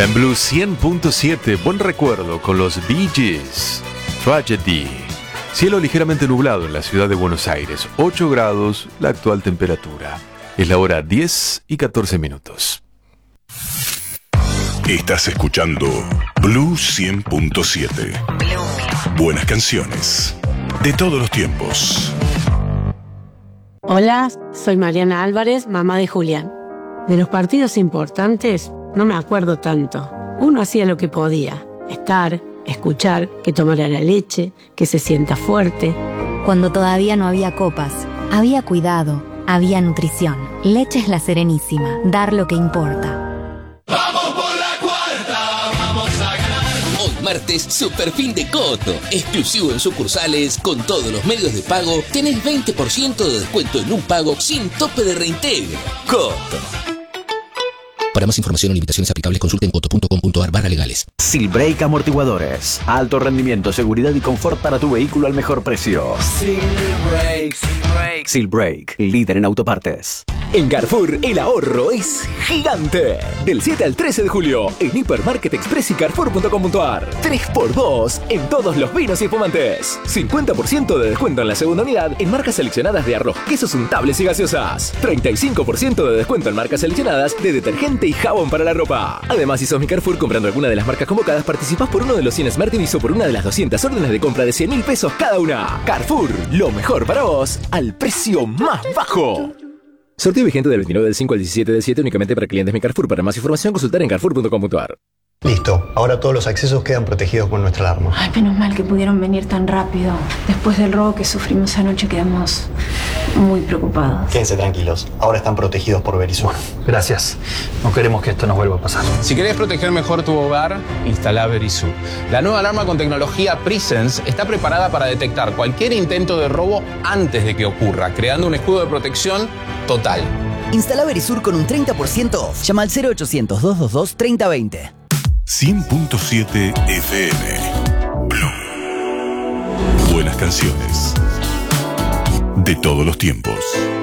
En Blue 100.7, buen recuerdo con los Bee Gees, Tragedy. Cielo ligeramente nublado en la ciudad de Buenos Aires, 8 grados la actual temperatura. Es la hora 10:14. Estás escuchando Blue 100.7. Buenas canciones de todos los tiempos. Hola, soy Mariana Álvarez, mamá de Julián. De los partidos importantes no me acuerdo tanto. Uno hacía lo que podía, estar, escuchar, que tomara la leche, que se sienta fuerte. Cuando todavía no había copas, había cuidado, había nutrición. Leche es La Serenísima, dar lo que importa. ¡Vamos por la cuarta! ¡Vamos a ganar! Hoy martes, Superfin de Coto. Exclusivo en sucursales, con todos los medios de pago, tenés 20% de descuento en un pago sin tope de reintegro. Coto. Para más información o limitaciones aplicables, consulten coto.com.ar/legales. Silbrake Amortiguadores. Alto rendimiento, seguridad y confort para tu vehículo al mejor precio. Silbrake, líder en autopartes. En Carrefour, el ahorro es gigante. Del 7 al 13 de julio, en Hipermarket Express y Carrefour.com.ar. 3x2 en todos los vinos y espumantes. 50% de descuento en la segunda unidad en marcas seleccionadas de arroz, quesos untables y gaseosas. 35% de descuento en marcas seleccionadas de detergente y jabón para la ropa. Además, si sos mi Carrefour comprando alguna de las marcas convocadas, participás por uno de los 100 Smartphones o por una de las 200 órdenes de compra de 100.000 pesos cada una. Carrefour, lo mejor para vos, al precio más bajo. Sorteo vigente del 29 del 5 al 17 del 7 únicamente para clientes Mi Carrefour. Para más información, consultar en carrefour.com.ar. Listo, ahora todos los accesos quedan protegidos con nuestra alarma. Ay, menos mal que pudieron venir tan rápido. Después del robo que sufrimos anoche quedamos muy preocupados. Quédense tranquilos, ahora están protegidos por Verisur. Gracias, no queremos que esto nos vuelva a pasar. Si querés proteger mejor tu hogar, instala Verisur. La nueva alarma con tecnología Presence está preparada para detectar cualquier intento de robo antes de que ocurra, creando un escudo de protección total. Instala Verisur con un 30% off. Llama al 0800-222-3020. 100.7 FM. Blue. Buenas canciones de todos los tiempos.